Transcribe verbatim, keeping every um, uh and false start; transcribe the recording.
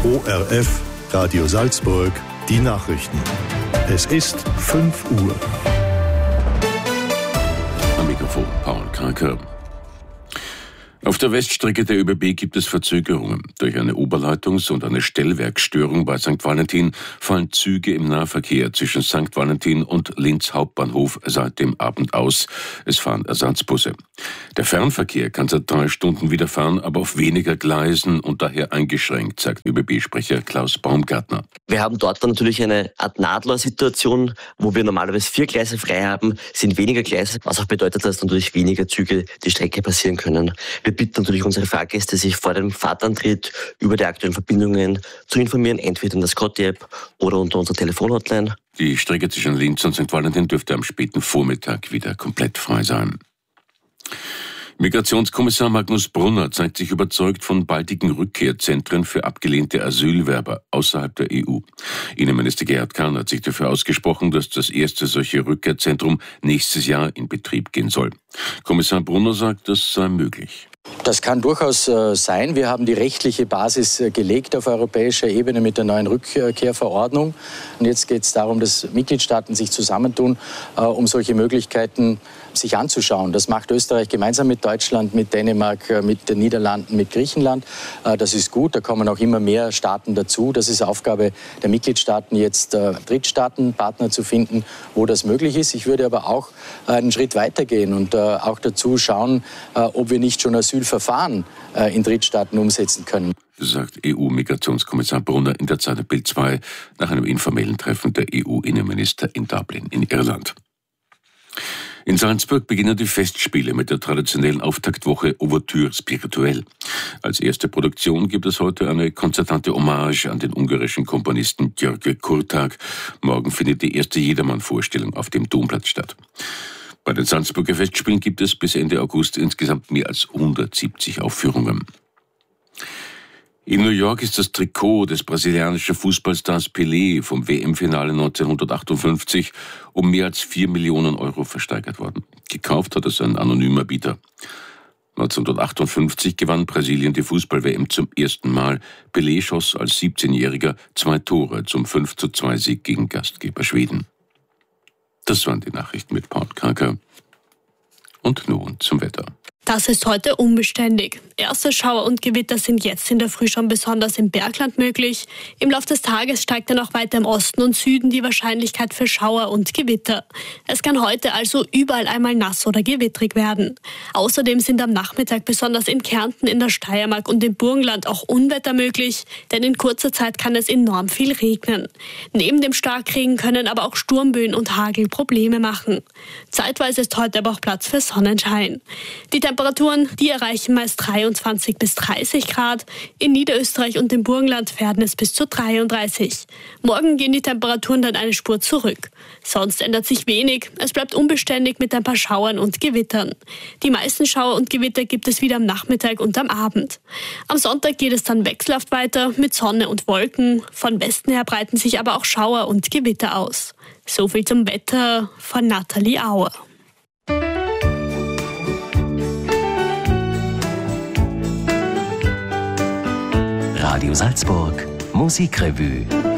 O R F, Radio Salzburg, die Nachrichten. Es ist fünf Uhr. Am Mikrofon Paul Kranker. Auf der Weststrecke der ÖBB gibt es Verzögerungen. Durch eine Oberleitungs- und eine Stellwerksstörung bei Sankt Valentin fallen Züge im Nahverkehr zwischen Sankt Valentin und Linz Hauptbahnhof seit dem Abend aus. Es fahren Ersatzbusse. Der Fernverkehr kann seit drei Stunden wieder fahren, aber auf weniger Gleisen und daher eingeschränkt, sagt ÖBB-Sprecher Klaus Baumgartner. Wir haben dort dann natürlich eine Art Nadler-Situation, wo wir normalerweise vier Gleise frei haben, sind weniger Gleise, was auch bedeutet, dass natürlich weniger Züge die Strecke passieren können. Wir bitten natürlich unsere Fahrgäste, sich vor dem Fahrtantritt über die aktuellen Verbindungen zu informieren, entweder in der Scotty-App oder unter unserer Telefonhotline. Die Strecke zwischen Linz und Sankt Valentin dürfte am späten Vormittag wieder komplett frei sein. Migrationskommissar Magnus Brunner zeigt sich überzeugt von baldigen Rückkehrzentren für abgelehnte Asylwerber außerhalb der E U. Innenminister Gerhard Kahn hat sich dafür ausgesprochen, dass das erste solche Rückkehrzentrum nächstes Jahr in Betrieb gehen soll. Kommissar Brunner sagt, das sei möglich. Das kann durchaus äh, sein. Wir haben die rechtliche Basis äh, gelegt auf europäischer Ebene mit der neuen Rückkehrverordnung. Und jetzt geht es darum, dass Mitgliedstaaten sich zusammentun, äh, um solche Möglichkeiten sich anzuschauen. Das macht Österreich gemeinsam mit Deutschland, mit Dänemark, äh, mit den Niederlanden, mit Griechenland. Äh, das ist gut. Da kommen auch immer mehr Staaten dazu. Das ist Aufgabe der Mitgliedstaaten, jetzt äh, Drittstaatenpartner zu finden, wo das möglich ist. Ich würde aber auch äh, einen Schritt weitergehen und äh, auch dazu schauen, äh, ob wir nicht schon Asylverfahren äh, in Drittstaaten umsetzen können. Sagt E U-Migrationskommissar Brunner in der Zeit Bild zwei nach einem informellen Treffen der E U-Innenminister in Dublin in Irland. In Salzburg beginnen die Festspiele mit der traditionellen Auftaktwoche Ouverture Spirituelle. Als erste Produktion gibt es heute eine konzertante Hommage an den ungarischen Komponisten György Kurtág. Morgen findet die erste Jedermann-Vorstellung auf dem Domplatz statt. Bei den Salzburger Festspielen gibt es bis Ende August insgesamt mehr als hundertsiebzig Aufführungen. In New York ist das Trikot des brasilianischen Fußballstars Pelé vom W M-Finale neunzehnhundertachtundfünfzig um mehr als vier Millionen Euro versteigert worden. Gekauft hat es ein anonymer Bieter. neunzehnhundertachtundfünfzig gewann Brasilien die Fußball-W M zum ersten Mal. Pelé schoss als siebzehnjähriger zwei Tore zum fünf zu zwei Sieg gegen Gastgeber Schweden. Das waren die Nachrichten mit Paul Kranker. Und nun zum Wetter. Das ist heute unbeständig. Erste Schauer und Gewitter sind jetzt in der Früh schon besonders im Bergland möglich. Im Laufe des Tages steigt dann auch weiter im Osten und Süden die Wahrscheinlichkeit für Schauer und Gewitter. Es kann heute also überall einmal nass oder gewittrig werden. Außerdem sind am Nachmittag besonders in Kärnten, in der Steiermark und im Burgenland auch Unwetter möglich, denn in kurzer Zeit kann es enorm viel regnen. Neben dem Starkregen können aber auch Sturmböen und Hagel Probleme machen. Zeitweise ist heute aber auch Platz für Sonnenschein. Die Temperaturen, die erreichen meist dreiundzwanzig bis dreißig Grad. In Niederösterreich und im Burgenland werden es bis zu dreiunddreißig. Morgen gehen die Temperaturen dann eine Spur zurück. Sonst ändert sich wenig. Es bleibt unbeständig mit ein paar Schauern und Gewittern. Die meisten Schauer und Gewitter gibt es wieder am Nachmittag und am Abend. Am Sonntag geht es dann wechselhaft weiter mit Sonne und Wolken. Von Westen her breiten sich aber auch Schauer und Gewitter aus. So viel zum Wetter von Nathalie Auer. Radio Salzburg Musikrevue.